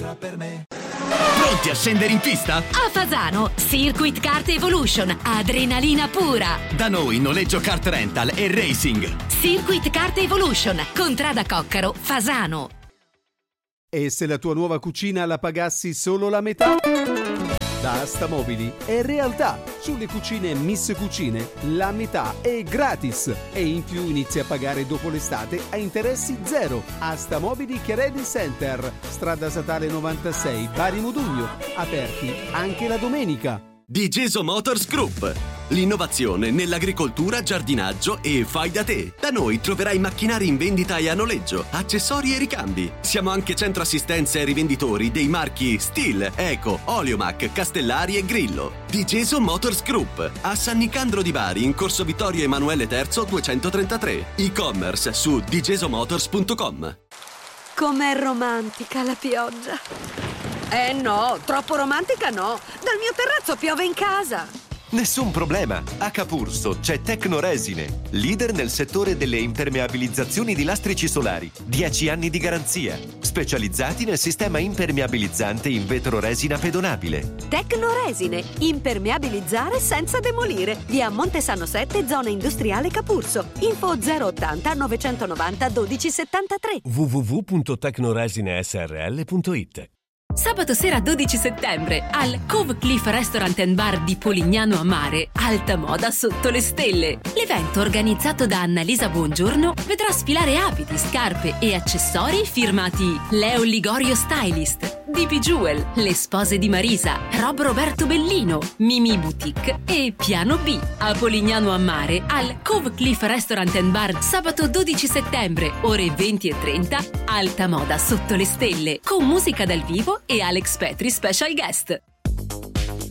ora per me. Pronti a scendere in pista? A Fasano, Circuit Kart Evolution, adrenalina pura. Da noi noleggio kart rental e racing. Circuit Kart Evolution, Contrada Coccaro, Fasano. E se la tua nuova cucina la pagassi solo la metà? Da Astamobili è realtà. Sulle cucine Miss Cucine la metà è gratis e in più inizi a pagare dopo l'estate a interessi zero. Astamobili Chiaredi Center, strada statale 96, Bari Modugno, aperti anche la domenica. Digeso Motors Group. L'innovazione nell'agricoltura, giardinaggio e fai da te. Da noi troverai macchinari in vendita e a noleggio, accessori e ricambi. Siamo anche centro assistenza ai rivenditori dei marchi Stihl, Eco, Oleomac, Castellari e Grillo. Digeso Motors Group. A San Nicandro di Bari, in corso Vittorio Emanuele III 233. E-commerce su digesomotors.com. Com'è romantica la pioggia. No, troppo romantica no. Dal mio terrazzo piove in casa. Nessun problema, a Capurso c'è Tecnoresine, leader nel settore delle impermeabilizzazioni di lastrici solari, 10 anni di garanzia, specializzati nel sistema impermeabilizzante in vetroresina pedonabile. Tecnoresine, impermeabilizzare senza demolire. Via Montesano 7, zona industriale Capurso. Info 080 990 1273. www.tecnoresinesrl.it. Sabato sera 12 settembre al Cove Cliff Restaurant and Bar di Polignano a Mare, alta moda sotto le stelle. L'evento organizzato da Annalisa Buongiorno vedrà sfilare abiti, scarpe e accessori firmati Leo Ligorio Stylist, DP Jewel, Le Spose di Marisa, Rob Roberto Bellino, Mimi Boutique e Piano B. A Polignano a Mare al Cove Cliff Restaurant and Bar sabato 12 settembre, ore 20:30, alta moda sotto le stelle, con musica dal vivo e Alex Petri special guest.